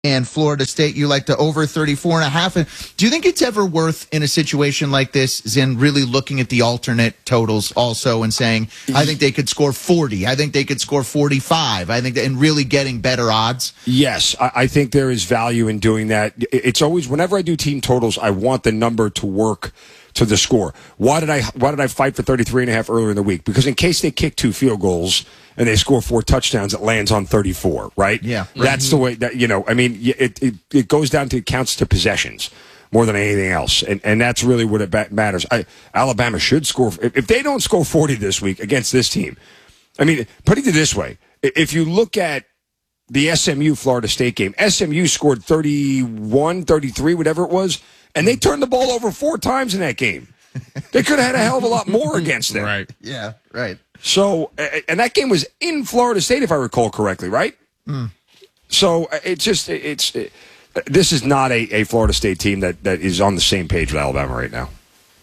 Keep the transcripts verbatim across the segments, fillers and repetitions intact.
and Florida State. You like to over thirty-four and a half. And do you think it's ever worth, in a situation like this, Zin, really looking at the alternate totals also and saying, I think they could score forty. I think they could score forty-five. I think, that, and really getting better odds? Yes, I, I think there is value in doing that. It's always, whenever I do team totals, I want the number to work to the score. Why did I why did I fight for thirty-three and a half earlier in the week? Because in case they kick two field goals and they score four touchdowns, it lands on thirty-four, right? Yeah. That's the way that, you know, I mean, it, it, it goes down to counts to possessions more than anything else. And and that's really what it matters. I, Alabama should score. If, if they don't score forty this week against this team, I mean, put it this way. If you look at the S M U Florida State game, S M U scored thirty-one, thirty-three, whatever it was, and they turned the ball over four times in that game. They could have had a hell of a lot more against them. Right. Yeah, right. So, and that game was in Florida State, if I recall correctly, right? Mm. So it's just, it's, it, this is not a, a Florida State team that, that is on the same page with Alabama right now.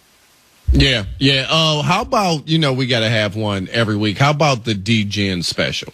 Yeah, yeah. Uh, how about, you know, we got to have one every week. How about the D-Gen special?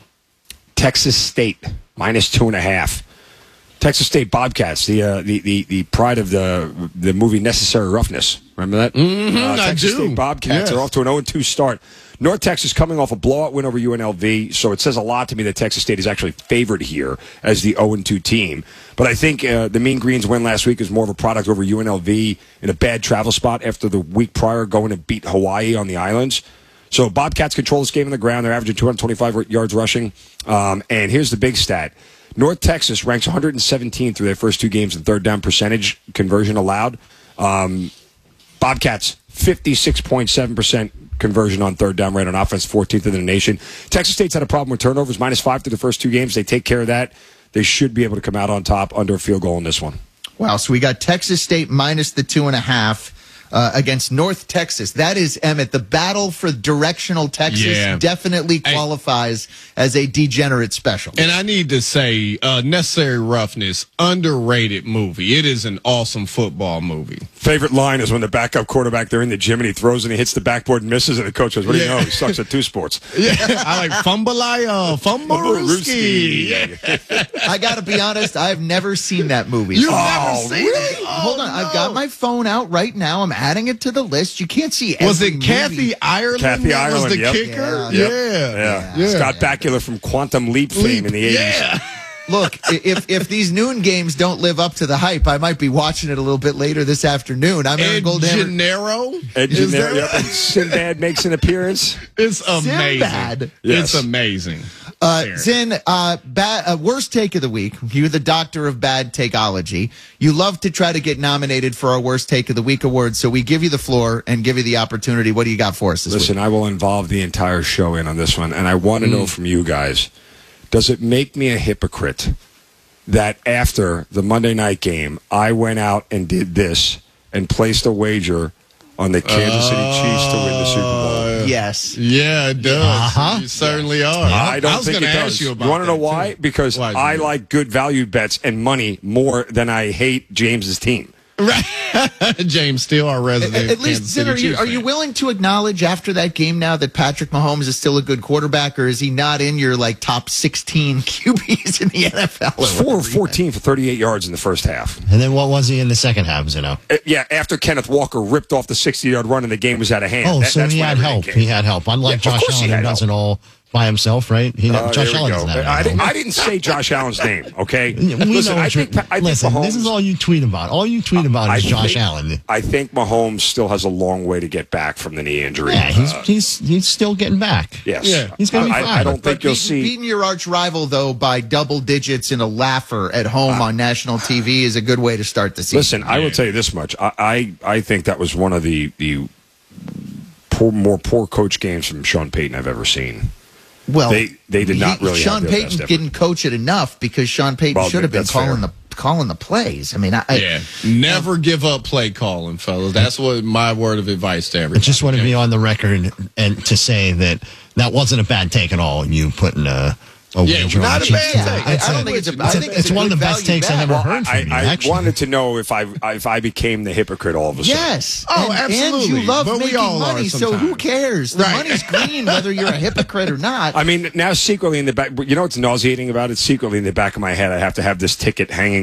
Texas State, minus two and a half. Texas State Bobcats, the uh, the, the the pride of the the movie Necessary Roughness. Remember that? Mm-hmm, uh, Texas I do. State Bobcats yes. are off to an oh and two start. North Texas coming off a blowout win over U N L V, so it says a lot to me that Texas State is actually favored here as the oh and two team. But I think uh, the Mean Greens win last week is more of a product over U N L V in a bad travel spot after the week prior going to beat Hawaii on the islands. So Bobcats control this game on the ground. They're averaging two hundred twenty-five yards rushing. Um, and here's the big stat. North Texas ranks one hundred seventeenth through their first two games in third down percentage conversion allowed. Um, Bobcats, fifty-six point seven percent conversion on third down rate on offense, fourteenth in the nation. Texas State's had a problem with turnovers, minus five through the first two games. They take care of that. They should be able to come out on top under a field goal in this one. Wow, so we got Texas State minus the two and a half. Uh, against North Texas. That is, Emmett, the battle for directional Texas yeah. definitely qualifies I, as a degenerate special. And I need to say, uh, Necessary Roughness, underrated movie. It is an awesome football movie. Favorite line is when the backup quarterback, they're in the gym and he throws and he hits the backboard and misses, and the coach goes, what do you yeah. know? He sucks at two sports. Yeah, I like Fumbalaya, Fumbarooski. Yeah. I got to be honest, I've never seen that movie. You've Oh, never seen really? it? Oh, Hold on, no. I've got my phone out right now. I'm adding it to the list. You can't see every Was it movie. Kathy Ireland Kathy that Ireland, was the yep. kicker? Yeah. Yeah. Yeah. Yeah. yeah. Scott Bakula from Quantum Leap fame in the eighties. Yeah. Look, if if these noon games don't live up to the hype, I might be watching it a little bit later this afternoon. I'm Aaron Ed Goldhammer. Gennaro? Ed Is Gennaro, that- yep, and Sinbad makes an appearance. It's amazing. Sinbad. Yes. It's amazing. Uh, Aaron. Zin, uh, bad, uh, worst take of the week. You're the doctor of bad takeology. You love to try to get nominated for our worst take of the week award, so we give you the floor and give you the opportunity. What do you got for us this Listen, week? I will involve the entire show in on this one, and I want to know from you guys, does it make me a hypocrite that after the Monday night game, I went out and did this and placed a wager on the Kansas City Chiefs to win the Super Bowl? Yes. Yeah, it does. Uh-huh. You certainly are. I don't I was think gonna it ask does. you about want to know that, why? too. Because Why is I it? like good value bets and money more than I hate James's team. Right. James Steele, our resident. At, at least, Kansas Zin, City are you, Chiefs are you fan. willing to acknowledge after that game now that Patrick Mahomes is still a good quarterback, or is he not in your like top sixteen Q Bs in the N F L? Four Whatever of you fourteen for thirty-eight yards in the first half. And then what was he in the second half, you know? Uh, yeah, after Kenneth Walker ripped off the sixty-yard run and the game was out of hand. Oh, That- so that's he when had everything help. came. He had help. Unlike Yeah, of Josh course he Allen, who had does help. it all by himself, right? He, Uh, Josh there we Allen go. doesn't have I, any didn't, help. I didn't say Josh Allen's name, okay? We listen, know I what you're- think, I think listen, Mahomes, this is all you tweet about. All you tweet about I is Josh think- Allen. I think Mahomes still has a long way to get back from the knee injury. Yeah, he's Uh, he's he's still getting back. yes. Yeah. He's gonna be I, I- fine. I don't think But you'll beat- see. beating your arch rival though by double digits in a laugher at home on national T V is a good way to start the season. Listen, I will tell you this much. I, I, I think that was one of the, the poor, more poor coach games from Sean Payton I've ever seen. Well, They- they did not he- really have Sean their Payton best effort. didn't coach it enough because Sean Payton Well, should have been that's calling fair. the calling the plays. I mean, I, Yeah. Never give up play calling, fellas. That's what my word of advice to I everybody. just want to Okay? be on the record and to say that that wasn't a bad take at all. You putting uh, a Yeah, wager on not the a Chiefs. bad Yeah, take. I, I It's don't a- think it's a. I It's, a- think it's a one of good the best value takes I've bet. ever Well, heard from I, you. I Actually, wanted to know if I if I became the hypocrite all of a sudden. Yes. Oh, and, absolutely. And you love But we making all are money, so who sometimes. cares? The Right. money's green whether you're a hypocrite or not. I mean, now secretly in the back, you know what's nauseating about it? Secretly in the back of my head, I have to have this ticket hanging